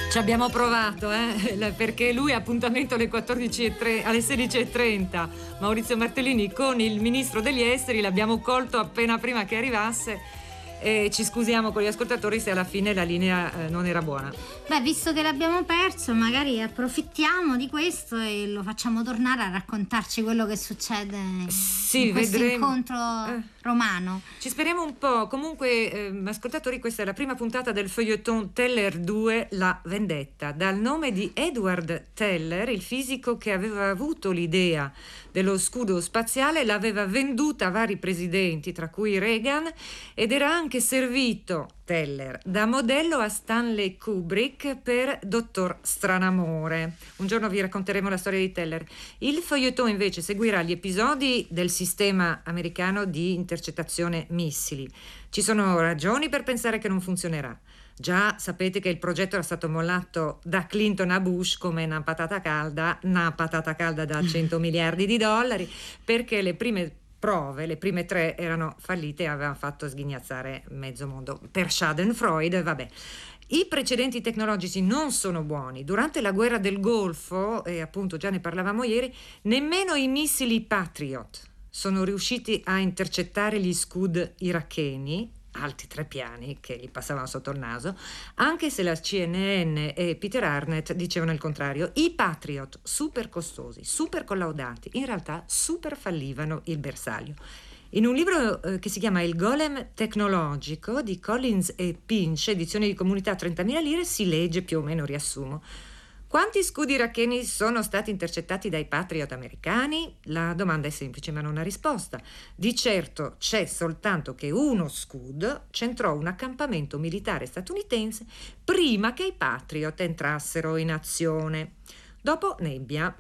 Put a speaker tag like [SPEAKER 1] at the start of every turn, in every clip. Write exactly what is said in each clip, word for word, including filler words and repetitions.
[SPEAKER 1] Ci abbiamo provato, eh? Perché lui ha appuntamento alle quattordici e tre, alle sedici e trenta, Maurizio Martellini, con il ministro degli esteri. L'abbiamo colto appena prima che arrivasse e ci scusiamo con gli ascoltatori se alla fine la linea eh, non era buona.
[SPEAKER 2] Beh, visto che l'abbiamo perso, magari approfittiamo di questo e lo facciamo tornare a raccontarci quello che succede
[SPEAKER 1] sì,
[SPEAKER 2] in questo
[SPEAKER 1] vedremo.
[SPEAKER 2] incontro
[SPEAKER 1] eh.
[SPEAKER 2] romano.
[SPEAKER 1] Ci speriamo un po'. Comunque, eh, ascoltatori, questa è la prima puntata del feuilleton Teller due, La vendetta, dal nome di Edward Teller, il fisico che aveva avuto l'idea dello scudo spaziale, l'aveva venduta a vari presidenti, tra cui Reagan, ed era anche servito, Teller, da modello a Stanley Kubrick per Dottor Stranamore. Un giorno vi racconteremo la storia di Teller. Il feuilleton invece seguirà gli episodi del sistema americano di intercettazione missili. Ci sono ragioni per pensare che non funzionerà. Già sapete che il progetto era stato mollato da Clinton a Bush come una patata calda, una patata calda da cento miliardi di dollari, perché le prime prove, le prime tre, erano fallite e avevano fatto sghignazzare mezzo mondo. Per Schadenfreude, vabbè. I precedenti tecnologici non sono buoni. Durante la guerra del Golfo, e appunto già ne parlavamo ieri, nemmeno i missili Patriot sono riusciti a intercettare gli Scud iracheni, alti tre piani che gli passavano sotto il naso, anche se la C N N e Peter Arnett dicevano il contrario. I Patriot, super costosi, super collaudati, in realtà super fallivano il bersaglio. In un libro eh, che si chiama Il Golem tecnologico di Collins e Pinch, edizione di Comunità trentamila lire, si legge più o meno, riassumo. Quanti scudi iracheni sono stati intercettati dai Patriot americani? La domanda è semplice ma non ha risposta. Di certo c'è soltanto che uno Scud centrò un accampamento militare statunitense prima che i Patriot entrassero in azione. Dopo nebbia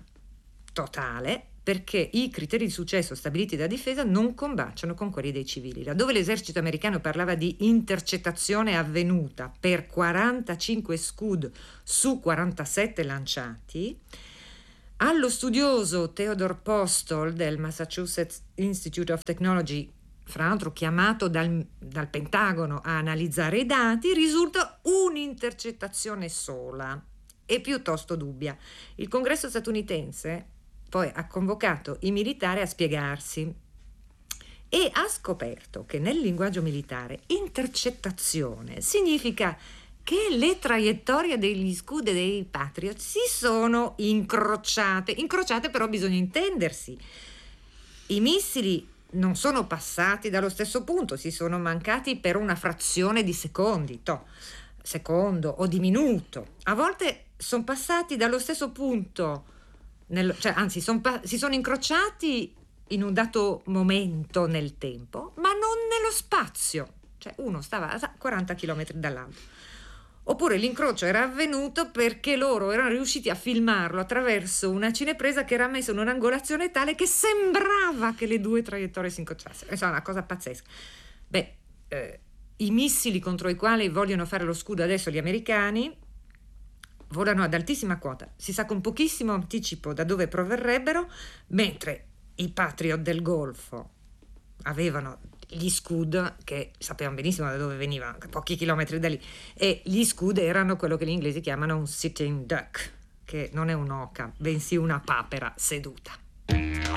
[SPEAKER 1] totale, perché i criteri di successo stabiliti dalla difesa non combaciano con quelli dei civili. Laddove l'esercito americano parlava di intercettazione avvenuta per quarantacinque Scud su quarantasette lanciati, allo studioso Theodore Postol del Massachusetts Institute of Technology, fra l'altro chiamato dal, dal Pentagono a analizzare i dati, risulta un'intercettazione sola e piuttosto dubbia. Il Congresso statunitense poi ha convocato i militari a spiegarsi e ha scoperto che nel linguaggio militare intercettazione significa che le traiettorie degli Scud e dei Patriot si sono incrociate. Incrociate però bisogna intendersi. I missili non sono passati dallo stesso punto, si sono mancati per una frazione di secondi, to, secondo o di minuto. A volte sono passati dallo stesso punto, nel, cioè anzi son pa- si sono incrociati in un dato momento nel tempo, ma non nello spazio. Cioè uno stava a quaranta chilometri dall'altro. Oppure l'incrocio era avvenuto perché loro erano riusciti a filmarlo attraverso una cinepresa che era messa in un'angolazione tale che sembrava che le due traiettorie si incrociassero. È una cosa pazzesca. Beh, eh, i missili contro i quali vogliono fare lo scudo adesso gli americani volano ad altissima quota, si sa con pochissimo anticipo da dove proverrebbero, mentre i Patriot del Golfo avevano gli Scud che sapevano benissimo da dove venivano, pochi chilometri da lì, e gli Scud erano quello che gli inglesi chiamano un sitting duck, che non è un'oca, bensì una papera seduta.